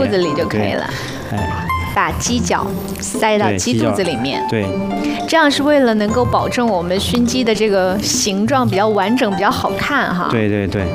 子里就可以了。把鸡脚塞到鸡肚子里面。 对， 这样是为了能够保证我们熏鸡的这个形状比较完整，比较好看哈。 对对对。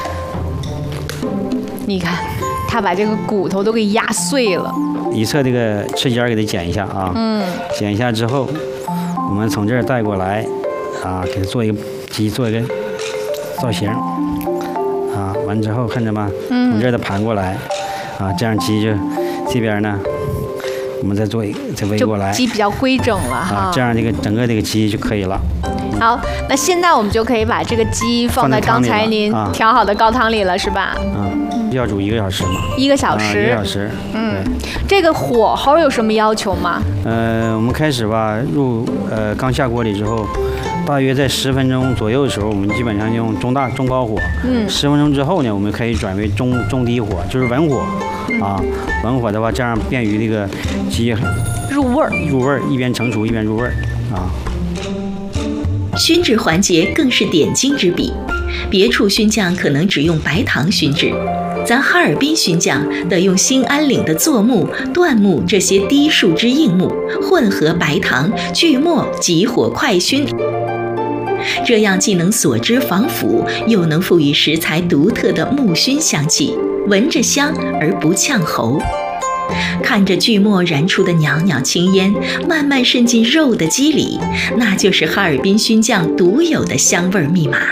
你看，他把这个骨头都给压碎了。 一侧这个翅尖给它剪一下啊。剪一下之后，我们从这儿带过来，啊，给它做一个造型。啊，完之后看着吗？从这儿再盘过来，啊，这样鸡就这边呢。我们再围过来， 鸡比较规整了哈， 这样这个整个这个鸡就可以了。 好，那现在我们就可以把这个鸡放在刚才您调好的高汤里了，是吧？ 要煮1个小时嘛。 1个小时。 1个小时。 这个火候有什么要求吗？ 我们开始吧，刚下锅里之后，大约在10分钟左右的时候，我们基本上用中高火。10分钟之后呢，我们可以转为中低火，就是文火。文火的话，这样便于这个鸡入味儿， 一边成熟一边入味儿啊。 熏制环节更是点睛之笔，别处熏酱可能只用白糖熏制，咱哈尔滨熏酱得用兴安岭的柞木、椴木这些低树枝硬木，混合白糖、锯末，急火快熏。这样既能锁脂防腐，又能赋予食材独特的木熏香气，闻着香而不呛喉。看着锯末燃出的袅袅青烟慢慢渗进肉的肌里，那就是哈尔滨熏酱独有的香味密码。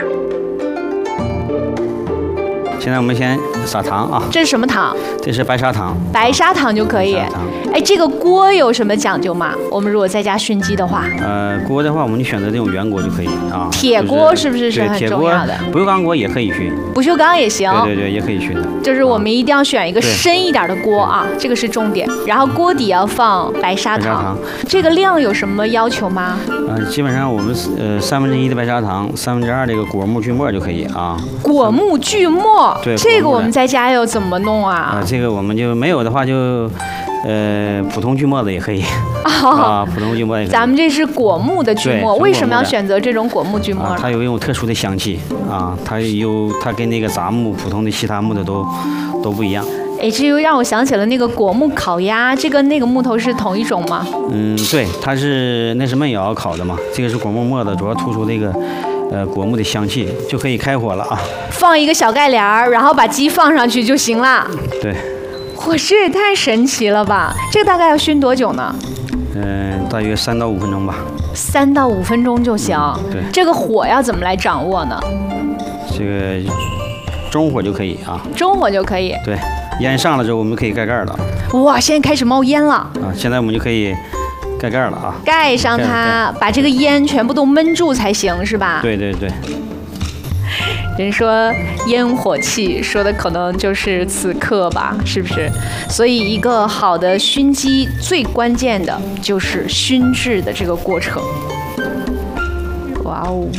现在我们先撒糖啊。 这是什么糖？ 这是白砂糖。 白砂糖就可以。哎，这个锅有什么讲究吗？我们如果在家熏鸡的话， 锅的话，我们就选择这种圆锅就可以啊。 铁锅是不是很重要的？ 不锈钢锅也可以熏。 不锈钢也行。 对对对，也可以熏的。 就是我们一定要选一个深一点的锅啊，这个是重点。然后锅底要放白砂糖。这个量有什么要求吗？ 基本上我们1/3的白砂糖，2/3这个果木锯末就可以啊。 果木锯末。 对。 这个我们在家要怎么弄啊？ 这个我们就没有的话就。普通锯末的也可以普通锯末也可以。 咱们这是果木的锯末，为什么要选择这种果木锯末呢？ 它有一种特殊的香气啊，它跟那个杂木、普通的其他木的都不一样。 哎，这又让我想起了那个果木烤鸭，这跟那个木头是同一种吗？ 对，那是焖窑烤的嘛，这个是果木末的，主要突出这个果木的香气，就可以开火了啊。放一个小盖帘儿，然后把鸡放上去就行了。 对。 哇，这也太神奇了吧！这个大概要熏多久呢？ 大约3到5分钟吧。 3到5分钟就行。 对。 这个火要怎么来掌握呢？ 这个中火就可以啊。 中火就可以。 对，烟上了之后我们可以盖盖了。 哇，现在开始冒烟了。 啊，现在我们就可以盖盖了啊。 盖上它，把这个烟全部都闷住才行，是吧？ 对对对。 人说烟火气，说的可能就是此刻吧，是不是？所以一个好的熏鸡最关键的就是熏制的这个过程。哇哦！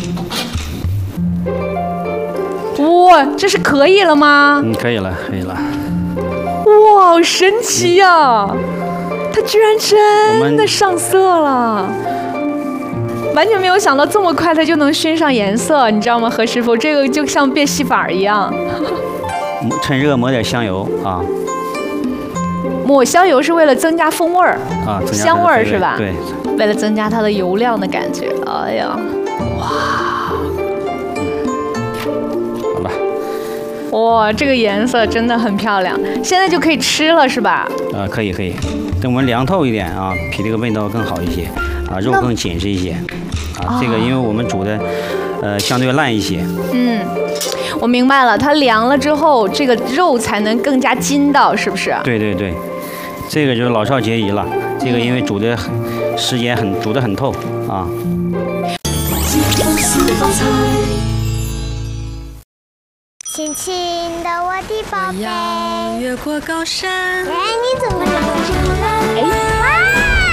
哇，这是可以了吗？ 可以了，可以了。 哇，好神奇呀！它居然真的上色了。完全没有想到这么快它就能熏上颜色，你知道吗？何师傅，这个就像变戏法一样。 趁热抹点香油啊。 抹香油是为了增加风味儿啊， 香味儿是吧？ 对。 为了增加它的油亮的感觉。哎呀，哇！ 好吧。 哇，这个颜色真的很漂亮。现在就可以吃了是吧？ 可以可以。等我们凉透一点啊，比这个味道更好一些。肉更紧实一些，这个因为我们煮的，相对烂一些。 我明白了，它凉了之后，这个肉才能更加筋道，是不是？ 对对对，这个就是老少皆宜了。这个因为煮的时间煮得很透啊。 亲亲的我的宝贝， 越过高山。 哎，你怎么长得这么蓝？